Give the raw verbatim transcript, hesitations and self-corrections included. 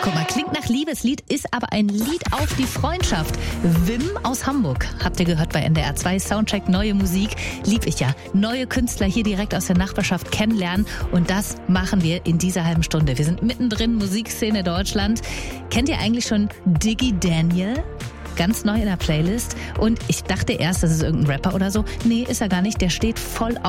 Guck mal, klingt nach Liebeslied, ist aber ein Lied auf die Freundschaft. Wim aus Hamburg, habt ihr gehört bei N D R zwei, Soundcheck, neue Musik, lieb ich ja. Neue Künstler hier direkt aus der Nachbarschaft kennenlernen und das machen wir in dieser halben Stunde. Wir sind mittendrin, Musikszene Deutschland. Kennt ihr eigentlich schon Diggy Daniel? Ganz neu in der Playlist und ich dachte erst, das ist irgendein Rapper oder so. Nee, ist er gar nicht, der steht voll auf